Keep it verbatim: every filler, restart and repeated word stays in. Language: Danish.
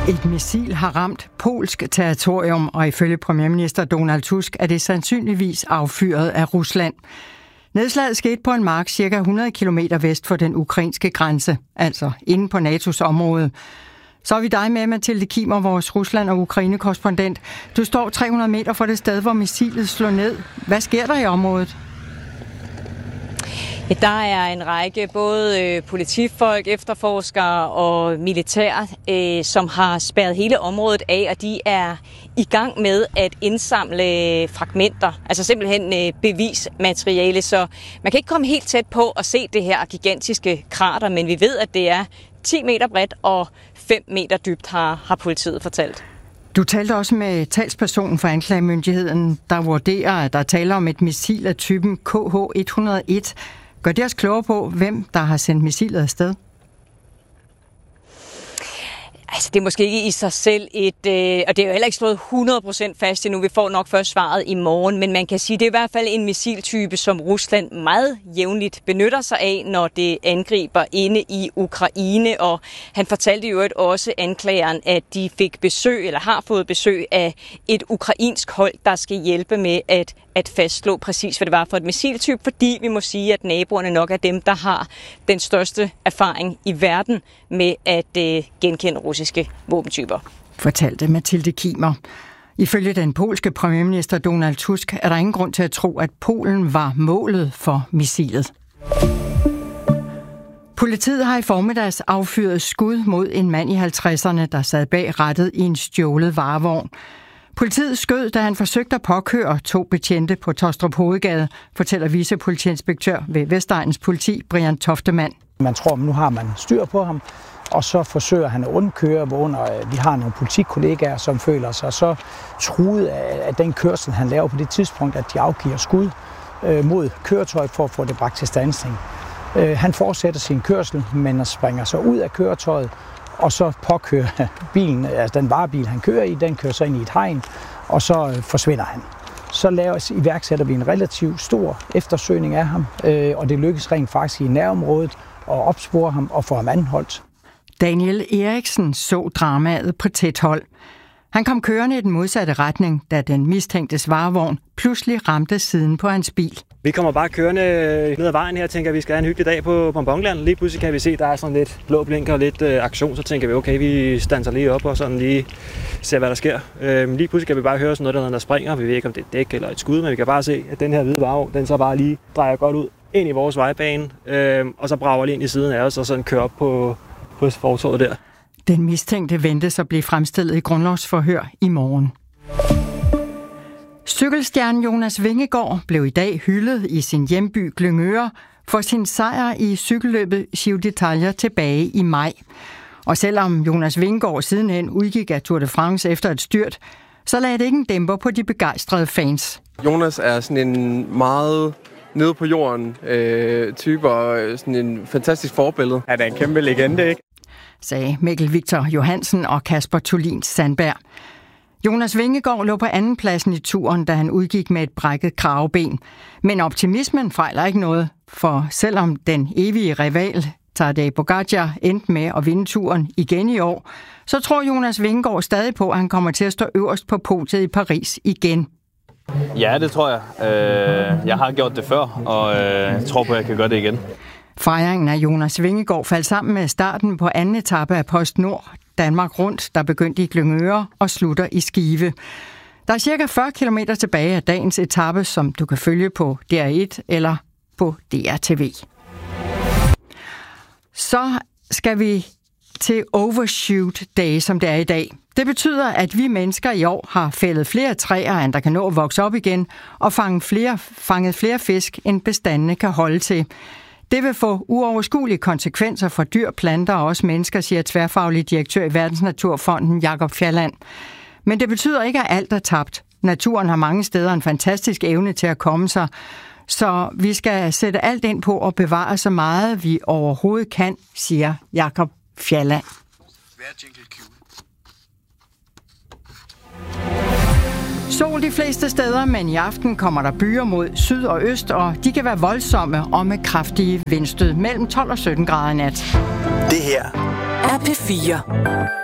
Et missil har ramt polsk territorium, og ifølge premierminister Donald Tusk er det sandsynligvis affyret af Rusland. Nedslaget skete på en mark cirka hundrede kilometer vest for den ukrainske grænse, altså inde på N A T O's område. Så er vi dig med, Mathilde Kimer, vores Rusland- og Ukraine-korrespondent. Du står tre hundrede meter fra det sted, hvor missilet slår ned. Hvad sker der i området? Ja, der er en række både øh, politifolk, efterforskere og militær, øh, som har spærret hele området af, og de er i gang med at indsamle fragmenter, altså simpelthen øh, bevismateriale, så man kan ikke komme helt tæt på at se det her gigantiske krater, men vi ved, at det er ti meter bredt og fem meter dybt, har, har politiet fortalt. Du talte også med talspersonen for anklagemyndigheden, der vurderer, at der taler om et missil af typen K H et hundrede og en. Gør det os klogere på, hvem der har sendt missilet afsted? Altså, det er måske ikke i sig selv et, øh, og det er jo heller ikke slået hundrede procent fast endnu. Vi får nok først svaret i morgen, men man kan sige, det er i hvert fald en missiltype, som Rusland meget jævnligt benytter sig af, når det angriber inde i Ukraine. Og han fortalte jo også anklageren, at de fik besøg, eller har fået besøg af et ukrainsk hold, der skal hjælpe med at at fastslå præcis, hvad det var for et missiltype, fordi vi må sige, at naboerne nok er dem, der har den største erfaring i verden med at øh, genkende russiske våbentyper. Fortalte Mathilde Kimer. Ifølge den polske premierminister Donald Tusk er der ingen grund til at tro, at Polen var målet for missilet. Politiet har i formiddags affyret skud mod en mand i halvtredserne, der sad bag rattet i en stjålet varevogn. Politiet skød, da han forsøgte at påkøre to betjente på Taastrup Hovedgade, fortæller vicepolitiinspektør ved Vestegnens Politi, Brian Toftemann. Man tror, at nu har man styr på ham, og så forsøger han at undkøre, hvor vi har nogle politikollegaer, som føler sig så truet af den kørsel, han laver på det tidspunkt, at de afgiver skud mod køretøjet for at få det bragt til standsning. Han fortsætter sin kørsel, men springer så ud af køretøjet, og så påkører bilen, altså den varebil, han kører i, den kører så ind i et hegn, og så forsvinder han. Så laver, iværksætter vi en relativt stor eftersøgning af ham, øh, og det lykkes rent faktisk i nærområdet at opspore ham og få ham anholdt. Daniel Eriksen så dramaet på tæt hold. Han kom kørende i den modsatte retning, da den mistænktes varevogn pludselig ramte siden på hans bil. Vi kommer bare kørende ned ad vejen her og tænker, at vi skal have en hyggelig dag på Bonbonland. Lige pludselig kan vi se, at der er sådan lidt blå blinker og lidt øh, aktion, så tænker vi, okay, vi standser lige op og sådan lige ser, hvad der sker. Øh, lige pludselig kan vi bare høre sådan noget, der, der springer. Vi ved ikke, om det er et dæk eller et skud, men vi kan bare se, at den her hvide varevogn, den så bare lige drejer godt ud ind i vores vejbane, øh, og så brager lige ind i siden af os og sådan kører op på, på fortovet der. Den mistænkte ventes at blive fremstillet i grundlovsforhør i morgen. Cykelstjernen Jonas Vingegaard blev i dag hyldet i sin hjemby Glyngøre for sin sejr i cykelløbet Giro d'Italia tilbage i maj. Og selvom Jonas Vingegaard sidenhen udgik af Tour de France efter et styrt, så lagde det ikke en dæmper på de begejstrede fans. Jonas er sådan en meget nede på jorden øh, type og sådan en fantastisk forbillede. Han er en kæmpe legende, ikke? Sagde Mikkel Victor Johansen og Kasper Thulin Sandberg. Jonas Vingegaard lå på andenpladsen i turen, da han udgik med et brækket kraveben. Men optimismen fejler ikke noget, for selvom den evige rival Tadej Pogačar endte med at vinde turen igen i år, så tror Jonas Vingegaard stadig på, at han kommer til at stå øverst på podiet i Paris igen. Ja, det tror jeg. Jeg har gjort det før, og jeg tror på, at jeg kan gøre det igen. Fejringen af Jonas Vingegaard faldt sammen med starten på anden etape af PostNord Danmark Rundt, der begyndte i Glyngøre og slutter i Skive. Der er cirka fyrre kilometer tilbage af dagens etape, som du kan følge på D R et eller på D R T V. Så skal vi til Overshoot Day, som det er i dag. Det betyder, at vi mennesker i år har fældet flere træer, end der kan nå at vokse op igen, og fanget flere, fanget flere fisk, end bestandene kan holde til. Det vil få uoverskuelige konsekvenser for dyr, planter og også mennesker, siger tværfaglig direktør i Verdensnaturfonden Jakob Fjalland. Men det betyder ikke, at alt er tabt. Naturen har mange steder en fantastisk evne til at komme sig, så vi skal sætte alt ind på at bevare så meget, vi overhovedet kan, siger Jakob Fjalland. Sol de fleste steder, men i aften kommer der byer mod syd og øst, og de kan være voldsomme og med kraftige vindstød mellem tolv og sytten grader i nat. Det her er P fire.